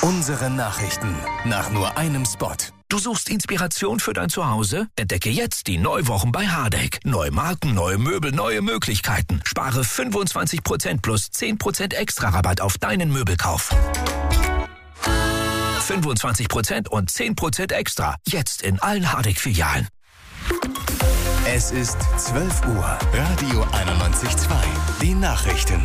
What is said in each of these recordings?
Unsere Nachrichten nach nur einem Spot. Du suchst Inspiration für dein Zuhause? Entdecke jetzt die Neuwochen bei Hardegg. Neue Marken, neue Möbel, neue Möglichkeiten. Spare 25% plus 10% extra Rabatt auf deinen Möbelkauf. 25% und 10% extra. Jetzt in allen Hardegg-Filialen. Es ist 12 Uhr. Radio 91.2. Die Nachrichten.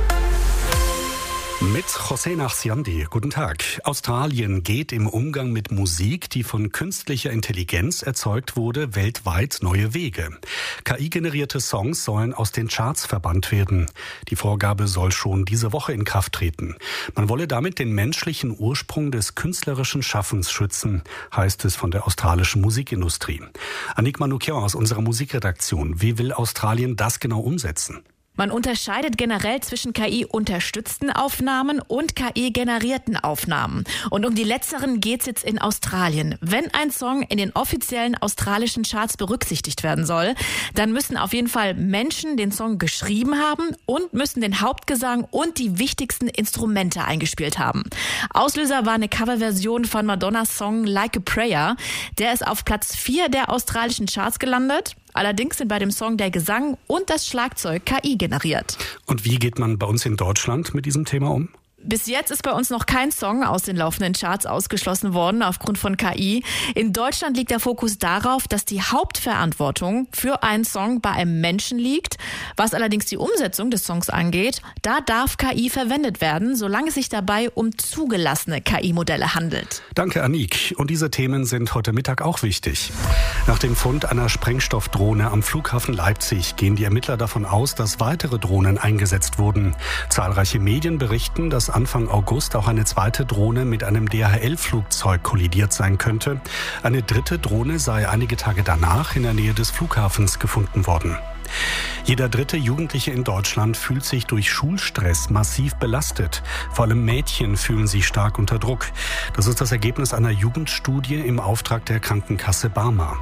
Mit José Nachsiandi. Guten Tag. Australien geht im Umgang mit Musik, die von künstlicher Intelligenz erzeugt wurde, weltweit neue Wege. KI-generierte Songs sollen aus den Charts verbannt werden. Die Vorgabe soll schon diese Woche in Kraft treten. Man wolle damit den menschlichen Ursprung des künstlerischen Schaffens schützen, heißt es von der australischen Musikindustrie. Anik Manoukian aus unserer Musikredaktion. Wie will Australien das genau umsetzen? Man unterscheidet generell zwischen KI-unterstützten Aufnahmen und KI-generierten Aufnahmen. Und um die letzteren geht's jetzt in Australien. Wenn ein Song in den offiziellen australischen Charts berücksichtigt werden soll, dann müssen auf jeden Fall Menschen den Song geschrieben haben und müssen den Hauptgesang und die wichtigsten Instrumente eingespielt haben. Auslöser war eine Coverversion von Madonnas Song Like a Prayer. Der ist auf Platz 4 der australischen Charts gelandet. Allerdings sind bei dem Song der Gesang und das Schlagzeug KI generiert. Und wie geht man bei uns in Deutschland mit diesem Thema um? Bis jetzt ist bei uns noch kein Song aus den laufenden Charts ausgeschlossen worden aufgrund von KI. In Deutschland liegt der Fokus darauf, dass die Hauptverantwortung für einen Song bei einem Menschen liegt. Was allerdings die Umsetzung des Songs angeht, da darf KI verwendet werden, solange es sich dabei um zugelassene KI-Modelle handelt. Danke, Anik. Und diese Themen sind heute Mittag auch wichtig. Nach dem Fund einer Sprengstoffdrohne am Flughafen Leipzig gehen die Ermittler davon aus, dass weitere Drohnen eingesetzt wurden. Zahlreiche Medien berichten, dass Anfang August auch eine zweite Drohne mit einem DHL-Flugzeug kollidiert sein könnte. Eine dritte Drohne sei einige Tage danach in der Nähe des Flughafens gefunden worden. Jeder dritte Jugendliche in Deutschland fühlt sich durch Schulstress massiv belastet. Vor allem Mädchen fühlen sich stark unter Druck. Das ist das Ergebnis einer Jugendstudie im Auftrag der Krankenkasse Barmer.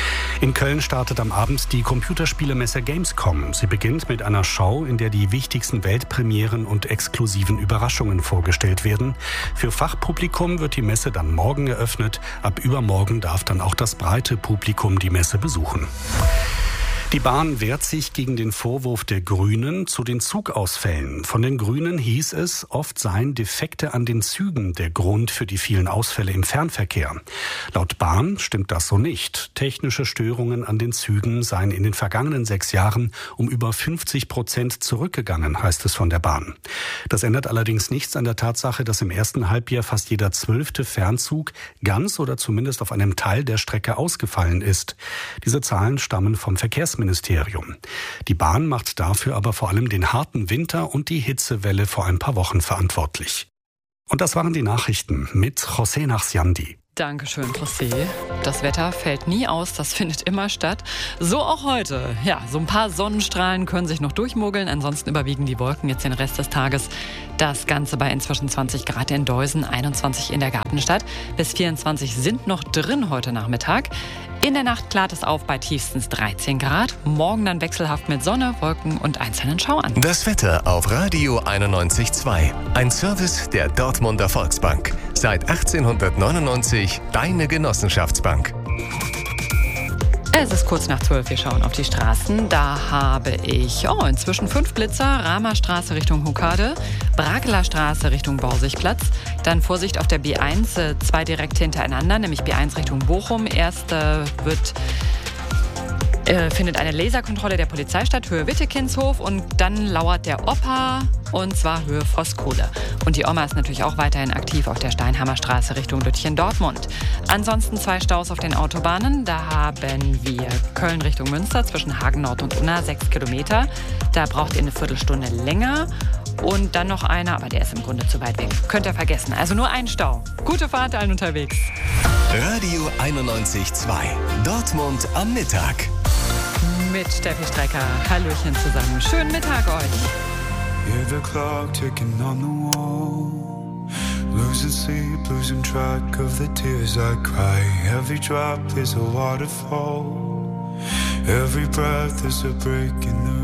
In Köln startet am Abend die Computerspielemesse Gamescom. Sie beginnt mit einer Show, in der die wichtigsten Weltpremieren und exklusiven Überraschungen vorgestellt werden. Für Fachpublikum wird die Messe dann morgen eröffnet. Ab übermorgen darf dann auch das breite Publikum die Messe besuchen. Die Bahn wehrt sich gegen den Vorwurf der Grünen zu den Zugausfällen. Von den Grünen hieß es, oft seien Defekte an den Zügen der Grund für die vielen Ausfälle im Fernverkehr. Laut Bahn stimmt das so nicht. Technische Störungen an den Zügen seien in den vergangenen 6 Jahren um über 50% zurückgegangen, heißt es von der Bahn. Das ändert allerdings nichts an der Tatsache, dass im ersten Halbjahr fast jeder 12. Fernzug ganz oder zumindest auf einem Teil der Strecke ausgefallen ist. Diese Zahlen stammen vom Verkehrsministerium. Die Bahn macht dafür aber vor allem den harten Winter und die Hitzewelle vor ein paar Wochen verantwortlich. Und das waren die Nachrichten mit José Nachsiandi. Dankeschön, José. Das Wetter fällt nie aus, das findet immer statt. So auch heute. Ja, so ein paar Sonnenstrahlen können sich noch durchmogeln. Ansonsten überwiegen die Wolken jetzt den Rest des Tages. Das Ganze bei inzwischen 20 Grad in Deusen, 21 in der Gartenstadt. Bis 24 sind noch drin heute Nachmittag. In der Nacht klart es auf bei tiefstens 13 Grad. Morgen dann wechselhaft mit Sonne, Wolken und einzelnen Schauern. Das Wetter auf Radio 91.2. Ein Service der Dortmunder Volksbank. Seit 1899 deine Genossenschaftsbank. Es ist kurz nach 12, wir schauen auf die Straßen. Da habe ich inzwischen 5 Blitzer. Rahmerstraße Richtung Hokkade, Brakeler Straße Richtung Borsigplatz. Dann Vorsicht auf der B1, 2 direkt hintereinander, nämlich B1 Richtung Bochum. Erste findet eine Laserkontrolle der Polizei statt, Höhe Wittekindshof, und dann lauert der Opa, und zwar Höhe Voskuhle. Und die Oma ist natürlich auch weiterhin aktiv auf der Steinhammerstraße Richtung Lütchen-Dortmund. Ansonsten 2 Staus auf den Autobahnen. Da haben wir Köln Richtung Münster zwischen Hagen Nord und Unna 6 Kilometer. Da braucht ihr eine Viertelstunde länger. Und dann noch einer, aber der ist im Grunde zu weit weg. Könnt ihr vergessen. Also nur ein Stau. Gute Fahrt allen unterwegs. Radio 91.2. Dortmund am Mittag. Mit Steffi Strecker. Hallöchen zusammen. Schönen Mittag euch. Hear the clock ticking on the wall. Losing sleep, losing track of the tears I cry. Every drop is a waterfall. Every breath is a break in the